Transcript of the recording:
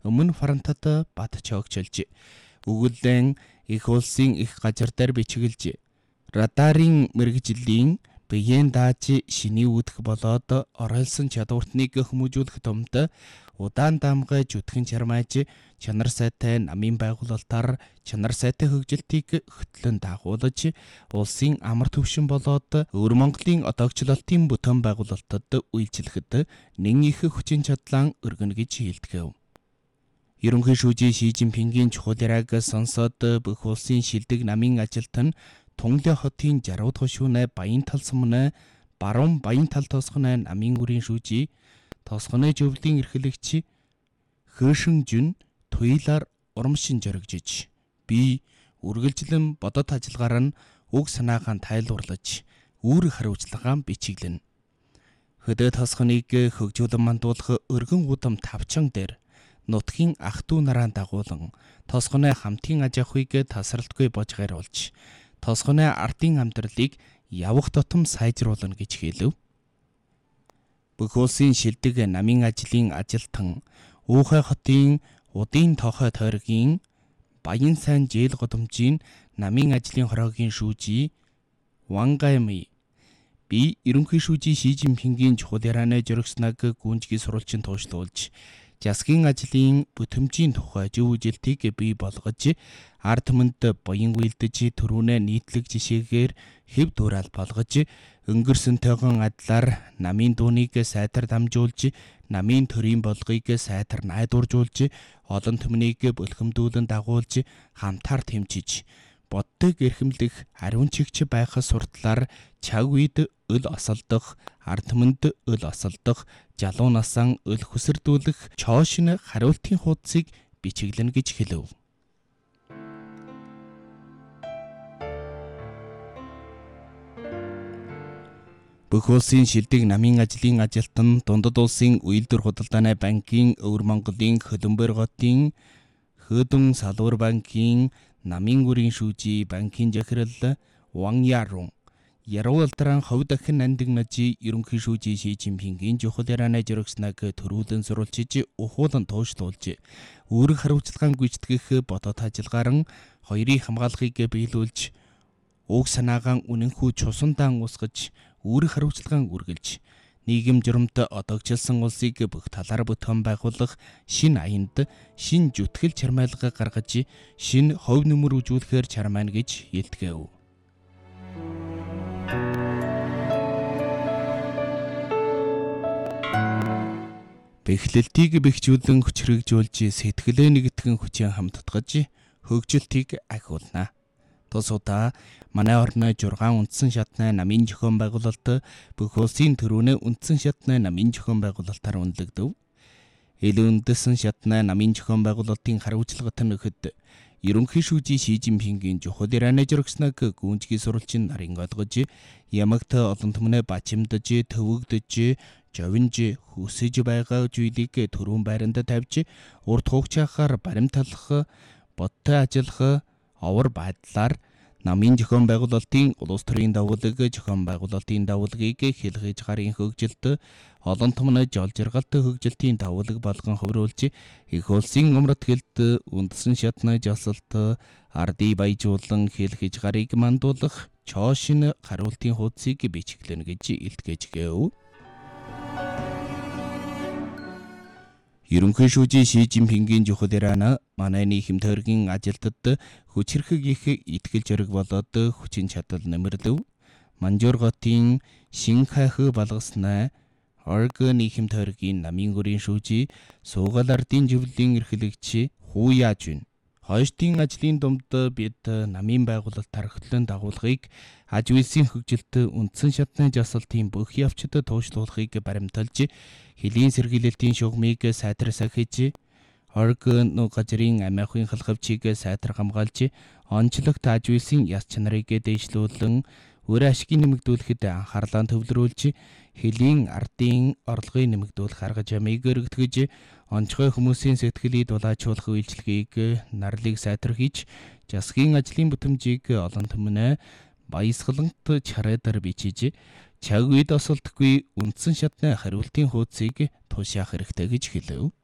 өмнө Францад бат чогчилж, өгүүлэн их улсын их газар дээр бичиглэж, радарын мэрэгжлийн биеийн дааж шиний үүдэх болоод оройлсон чадвартныг хүмүүжүүлэх томд удаан дамгаж үтгэн чармааж чанар сайтай намын байгуулалтаар чанар сайтай хөгжилтийг хөтлөн дагуулж улсын амар төвшин болоод өвөр Монголын одоогчлолтын бүтээн байгуулалтад үйлчлэхэд нэн их хүчин чадлан өргөнө гэж хэлдэг. Ерөнхий шүүжийн Ши Жинпингийн чухал яриаг сонсоод бүх улсын шилдэг намын ажилт нь Тунлэ хотын 60 дахь шөнө Баян тал сумны баруун Баян тал тосгоны намын гүрийн шүүжий тосгоны зөвлөлийн эрхлэгч Хөшин Жун туйлаар урамшин жоригжиж би үргэлжлэн бодот ажиллагаар нь уг санаагаан тайлбарлаж үүрэг хариуцлагаан бичиглэнэ. Хөдөө тосгоныг хөгжүүлэн мандуулах өргөн удам тавчан дээр нутгийн ах トゥ нараа дагуулan тосгоны хамтын аж ахуйг тасралтгүй бож гаруулж тосгоны ардын амьдралыг явах тутам сайжруулна гэж хэлв. Бүх улсын шилдэг намын ажлын ажилтан Уухай хотын Удын Тохой тойргийн Баян сайн жээл годомжийн намын ажлын хороогийн шүүжий Вангаймы би ерөнхий шүүжий Ши Жинпингийн чухал ярианы журагснаг гүнжгий сурвалжин туушлуулж засгийн ажлын бүтэмжийн тухай зөв үжилтийг бий болгож ард түмэнд буян үйлдэж төрүүнээ нийтлэг жишээгээр хэв дуурал болгож өнгөрсөнтэйгэн адлаар намын дууныг сайтар дамжуулж намын төрийн болгыг сайтар найдваржуулж олон түмнийг бөлхөмдүүлэн дагуулж хамтаар тэмчиж боддог эрхэмлэх ариун чигч байх сурталаар чаг үед өл осолдох, ард түмэнд өл осолдох, жалуу насaan өл хүсэрдүүлэх чоошин хариултын хуудсыг бичиглэнэ гэж хэлв. Бүх улсын шилдэг намын ажлын ажилтан дундад улсын үйлдвэр худалдааны банкын өвөр Монголын Хөлбөмбөр хотын Хөдөн салуур банкын намын гүрийн шүүжий банкын захирал Ван Ярун яруу алдран ховд дахин андигнажи ерөнхий шүүжий Ши Жинпингийн чухал ярианы журагснаг төрүүлэн сурвалжиж ухуулан туушлуулж үүрэг хариуцлагаан гүйцэтгэх бодот ажиллагаар нь хоёрын хамгаалахыг биелүүлж уг санаагаан үнэнхүү чусандаан усгаж үүрэг хариуцлагаан үргэлж нийгэм журамд одоогчлсон улсыг бүх талаар бүтээн байгуулах шин аянд шин зүтгэл чармайлга гаргаж шин ховь нүмер үзүүлэхээр чармайна гэж хэлдэв. Бэхлэлтийг бэхжүүлэн хүчрэгжүүлж сэтгэлээ нэгтгэн хүчин хамтдагж хөгжилтийг ахиулна. Тус удаа манай орны 6 үндсэн шатны намын зохион байгуулалт бүх улсын төрөөнөө үндсэн шатны намын зохион байгуулалтаар үнэлэгдэв. Илүү үндэсэн шатны намын зохион байгуулалтын хариуцлагат нөхөд ерөнхий шүүжий Ши Жинпингийн чухал ярианы журагснаг гүнжгий сурвалжин нарийн олгож ямагт олон түмнээ бачимдаж төвөгдөж жовинж хүсэж байгаа зүйлийг төрүүн байранд тавьж урд хугацаагаар баримтлах бодтой ажиллах овор байдлаар намын зохион байгуулалтын улс төрийн давуулаг зохион байгуулалтын давуулгыг хэлхийж гарын хөгжилт олон түмний жол жаргалт хөгжилтийн давуулаг болгон хувируулж их улсын умрат хэлт үндсэн шатны жасалт ардыг баяжуулан хэлхийж гарыг мандуулах чоошин хариултын хуудсыг бичиглэнэ гэж илтгэж гээв. Ерөнхий шүүжий Ши Жинпингийн чухал яриана манай нийгэм тойргийн ажилтнад хүчрхэг их итгэл зориг болоод хүчин чадал нэмэрлэв. Манжуур хотын Шинхайх балгаснаа орг нийгэм тойргийн намын гүрийн шүүжий суугаал ардын зөвлөлийн эрхлэгч Хуя Жун хойштын ажлын думд бид намын байгуулалтаар хөтлөн дагуулгыг аж үйлсийн хөгжилт үндсэн шатны жасалтын бүх явцад туушлуулахыг баримталж хэлийн сэргийлэлтийн шугамыг сайтар сахиж орг газрын амь ахуйн халхавчийг сайтар хамгаалж онцлогт аж үйлсийн яс чанарыг дээшлүүлэн өөр ашигыг нэмэгдүүлэхэд анхаарлаа төвлөрүүлж хэлийн ардын орлогыг нэмэгдүүлэх арга замыг өргөтгөж онцгой хүмүүсийн сэтгэлийг дулаачуулах үйлчлэгийг нарлыг сайтар хийж засгийн ажлын бүтэмжийг олон түмнээ баясгалант чарайдар бичиж чаг үед осолдохгүй үндсэн шатны хариултын хуудсыг тушаах хэрэгтэй гэж хэлв.